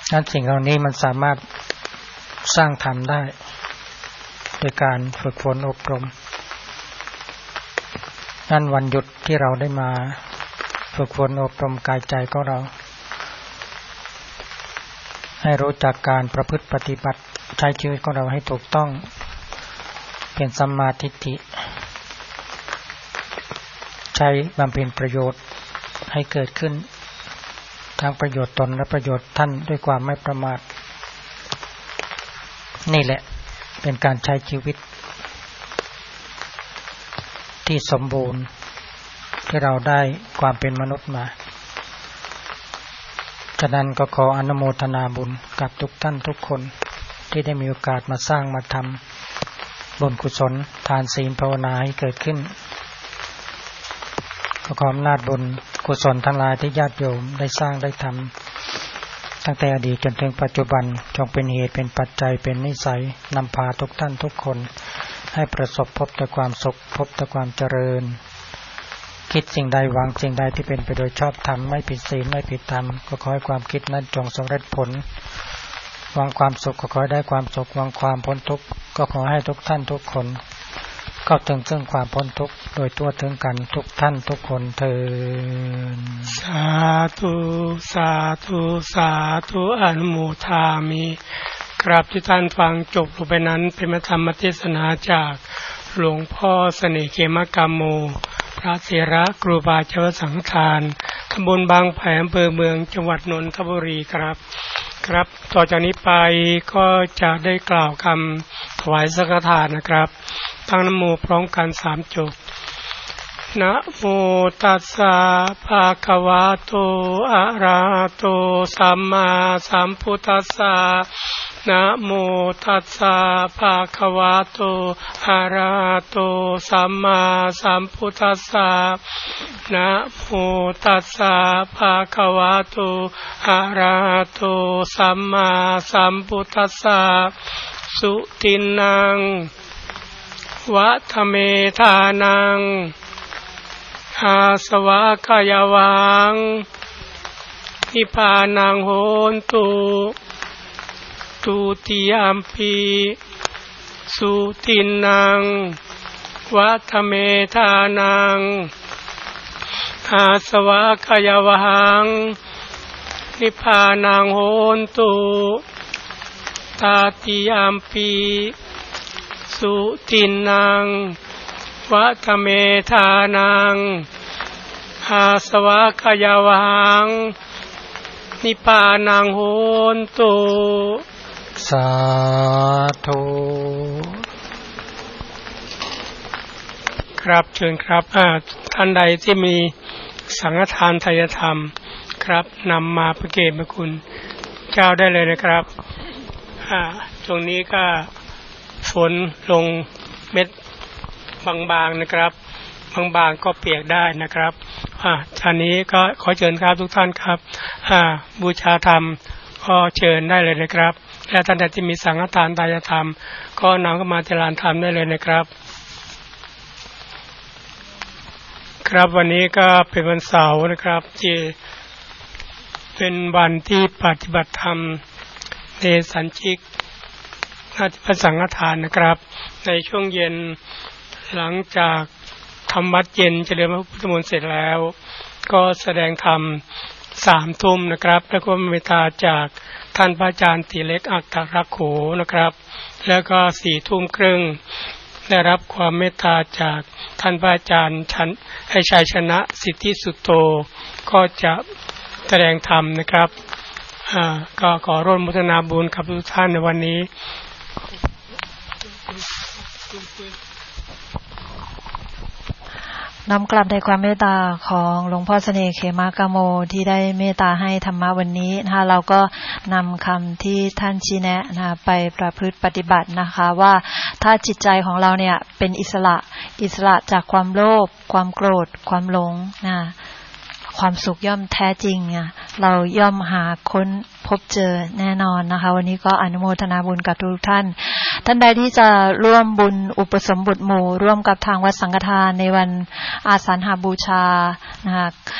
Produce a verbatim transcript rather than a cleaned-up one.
นั้นสิ่งเหล่านี้มันสามารถสร้างธรรมได้โดยการฝึกฝนอบรมนั่นวันหยุดที่เราได้มาฝึกฝนอบรมกายใจของเราให้รู้จักการประพฤติปฏิบัติใช้ชีวิตของเราให้ถูกต้องเป็นสัมมาทิฏฐิใช้บำเพ็ญประโยชน์ให้เกิดขึ้นทั้งประโยชน์ตนและประโยชน์ท่านด้วยความไม่ประมาทนี่แหละเป็นการใช้ชีวิตที่สมบูรณ์ที่เราได้ความเป็นมนุษย์มาฉะนั้นก็ขออนุโมทนาบุญกับทุกท่านทุกคนที่ได้มีโอกาสมาสร้างมาทำบุญกุศลทานศีลภาวนาให้เกิดขึ้นก็ขออำนาจบุญกุศลทั้งหลายที่ญาติโยมได้สร้างได้ทำตั้งแต่อดีตจนถึงปัจจุบันจงเป็นเหตุเป็นปัจจัยเป็นนิสัยนำพาทุกท่านทุกคนให้ประสบพบแต่ความสุขพบแต่ความเจริญคิดสิ่งใดหวังสิ่งใดที่เป็นไปโดยชอบธรรมไม่ผิดศีลไม่ผิดธรรมก็ขอให้ความคิดนั้นจงสำเร็จผลหวังความสุขก็ขอให้ได้ความสุขหวังความพ้นทุกข์ก็ขอให้ทุกท่านทุกคนเข้าถึงซึ่งความพ้นทุกข์โดยทั่วถึงกันทุกท่านทุกคนเถิดสาธุสาธุสาธุอนุโมทามิกราบที่ท่านฟังจบลงไปนั้นเป็นธรรมเทศนาจากหลวงพ่อเสน่ห์เขมกามโมพระเถระครูบาเจ้าสังฆานตำบลบางแผอำเภอเมืองจังหวัดนนทบุรีครับครับต่อจากนี้ไปก็จะได้กล่าวคำถวายสังฆทานนะครับตั้งนะโมพร้อมกันสามจบนะโมตัสสะภะคะวะโตอะระหะโตสัมมาสัมพุทธัสสะนะโมตัสสะภะคะวะโตอะระหะโตสัมมาสัมพุทธัสสะนะโมตัสสะภะคะวะโตอะระหะโตสัมมาสัมพุทธัสสะสุตินังวัฏเมธานังอาสวะกายวังนิพพานังโหนตุตุติยัมปิสุตินังวัฏเมธานังอาสวะกายวังนิพพานังโหนตุตาติยัมปิสุตินังวัฏเมธานังอาสวะกายวังนิพพานังโหนตุสาธุครับเชิญครับท่านใดที่มีสังฆทานไทยธรรมครับนำมาประเคนพระคุณเจ้าได้เลยนะครับช่วงนี้ก็ฝนลงเม็ดบางๆนะครับบางๆก็เปียกได้นะครับอ่าท่านนี้ก็ขอเชิญครับทุกท่านครับอ่าบูชาธรรมก็เชิญได้เลยนะครับและท่านใดที่มีสังฆทานทายธรรมก็นำเข้ามาที่ลานธรรมได้เลยนะครับครับวันนี้ก็เป็นวันเสาร์นะครับที่เป็นวันที่ปฏิบัติธรรมในสัญชิกนาฏพระสังฆทานนะครับในช่วงเย็นหลังจากทำวัดเย็นเจริญพระพุทธมนต์เสร็จแล้วก็แสดงธรรมสามทุ่มนะครับแล้วก็เมตตาจากท่านพระอาจารย์ตีเล็กอักขรักโขนะครับแล้วก็สี่ทุ่มครึ่งได้รับความเมตตาจากท่านพระอาจารย์ชันให้ชัยชนะสิทธิสุตโตก็จะแสดงธรรมนะครับอ่าก็ขอร่วมมุทนาบุญกับทุกท่านในวันนี้นำกลับในความเมตตาของหลวงพ่อเสน่ห์เขมกามโมที่ได้เมตตาให้ธรรมะวันนี้นะคะเราก็นำคำที่ท่านชี้แนะนะไปประพฤติปฏิบัตินะคะว่าถ้าจิตใจของเราเนี่ยเป็นอิสระอิสระจากความโลภความโกรธความหลงนะความสุขย่อมแท้จริงอ่ะเราย่อมหาค้นพบเจอแน่นอนนะคะวันนี้ก็อนุโมทนาบุญกับทุกท่านท่านใดที่จะร่วมบุญอุปสมบทหมู่ร่วมกับทางวัดสังฆทานในวันอาสาฬหบูชานะคะ